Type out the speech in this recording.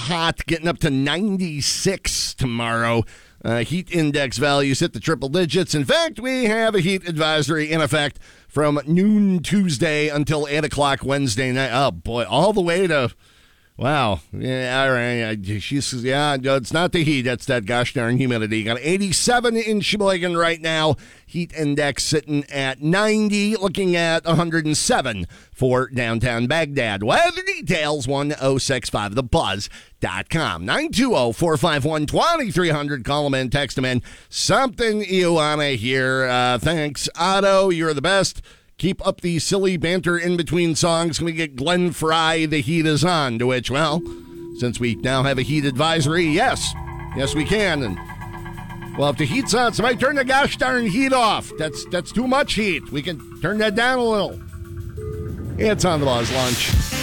hot, getting up to 96 tomorrow. Heat index values hit the triple digits. In fact, we have a heat advisory in effect from noon Tuesday until 8 o'clock Wednesday night. Oh, boy, all the way to... Wow. Yeah, all right. She says, yeah, it's not the heat. That's that gosh darn humidity. Got 87 in Sheboygan right now. Heat index sitting at 90, looking at 107 for downtown Baghdad. Weather details, 1065thebuzz.com. 920-451-2300. Call them in, text them in. Something you want to hear. Thanks, Otto. You're the best. Keep up the silly banter in between songs. Can we get Glenn Fry, The Heat Is On? To which, well, since we now have a heat advisory, yes, we can. And, well, if the heat's on, somebody turn the gosh darn heat off. That's too much heat. We can turn that down a little. It's on the Buzz Lunch.